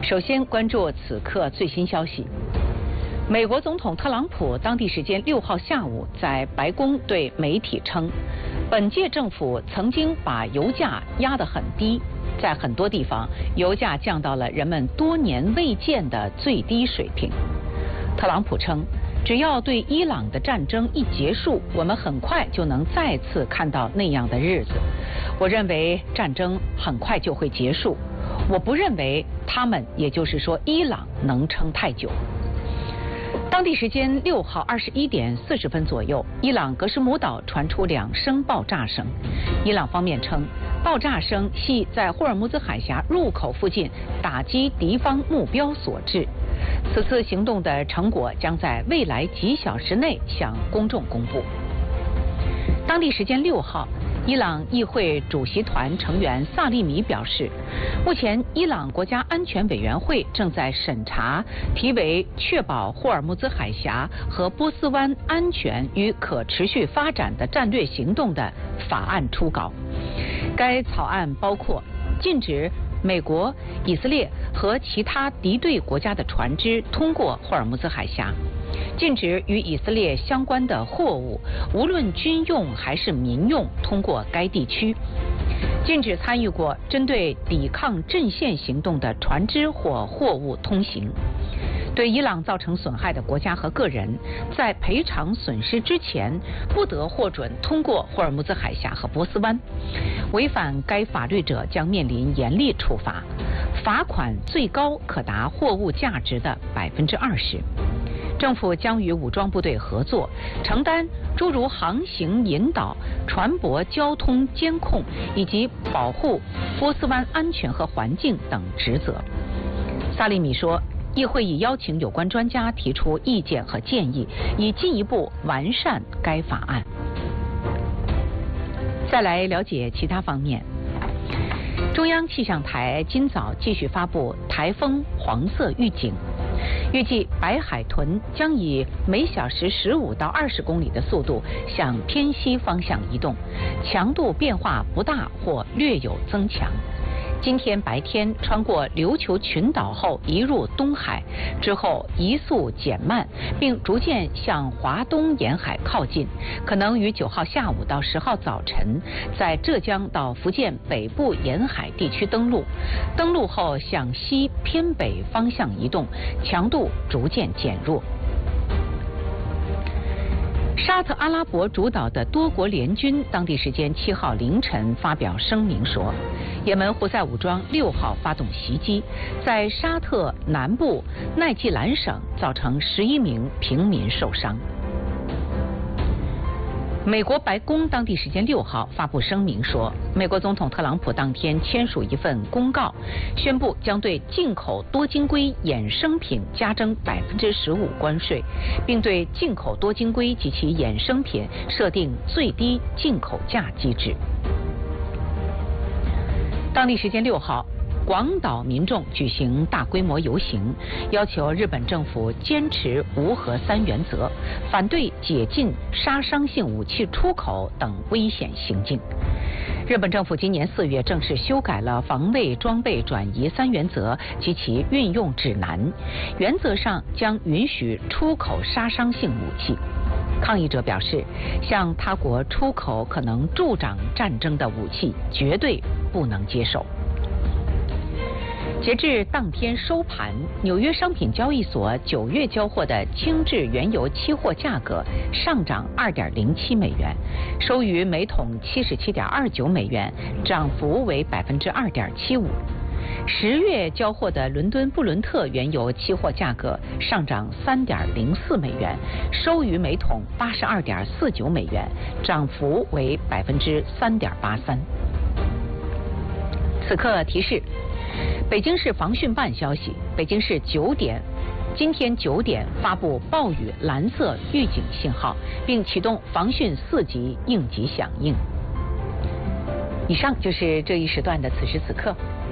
首先关注此刻最新消息。美国总统特朗普当地时间6号下午在白宫对媒体称，本届政府曾经把油价压得很低，在很多地方油价降到了人们多年未见的最低水平。特朗普称，只要对伊朗的战争一结束，我们很快就能再次看到那样的日子。我认为战争很快就会结束，我不认为他们，也就是说伊朗能撑太久。当地时间6号21点40分左右，伊朗格什姆岛传出2声爆炸声。伊朗方面称，爆炸声系在霍尔木兹海峡入口附近打击敌方目标所致。此次行动的成果将在未来几小时内向公众公布。当地时间6号，伊朗议会主席团成员萨利米表示，目前伊朗国家安全委员会正在审查题为《确保霍尔木兹海峡和波斯湾安全与可持续发展的战略行动》的法案初稿。该草案包括禁止美国、以色列和其他敌对国家的船只通过霍尔木兹海峡，禁止与以色列相关的货物，无论军用还是民用，通过该地区，禁止参与过针对抵抗阵线行动的船只或货物通行。对伊朗造成损害的国家和个人，在赔偿损失之前，不得获准通过霍尔木兹海峡和波斯湾。违反该法律者将面临严厉处罚，罚款最高可达货物价值的20%。政府将与武装部队合作，承担诸如航行引导、船舶交通监控以及保护波斯湾安全和环境等职责。萨利米说，议会已邀请有关专家提出意见和建议，以进一步完善该法案。再来了解其他方面。中央气象台今早继续发布台风黄色预警，预计白海豚将以每小时15到20公里的速度向偏西方向移动，强度变化不大或略有增强。今天白天穿过琉球群岛后移入东海，之后移速减慢，并逐渐向华东沿海靠近，可能于9号下午到10号早晨在浙江到福建北部沿海地区登陆，登陆后向西偏北方向移动，强度逐渐减弱。沙特阿拉伯主导的多国联军当地时间7号凌晨发表声明说，也门胡塞武装6号发动袭击，在沙特南部奈季兰省造成11名平民受伤。美国白宫当地时间6号发布声明说，美国总统特朗普当天签署一份公告，宣布将对进口多晶硅衍生品加征15%关税，并对进口多晶硅及其衍生品设定最低进口价机制。当地时间6号，广岛民众举行大规模游行，要求日本政府坚持无核3原则，反对解禁杀伤性武器出口等危险行径。日本政府今年4月正式修改了防卫装备转移3原则及其运用指南，原则上将允许出口杀伤性武器。抗议者表示，向他国出口可能助长战争的武器绝对不能接受。截至当天收盘，纽约商品交易所9月交货的轻质原油期货价格上涨2.07美元，收于每桶77.29美元，涨幅为2.75%。10月交货的伦敦布伦特原油期货价格上涨3.04美元，收于每桶82.49美元，涨幅为3.83%。此刻提示。北京市防汛办消息，北京市今天9点发布暴雨蓝色预警信号，并启动防汛4级应急响应。以上就是这一时段的此时此刻。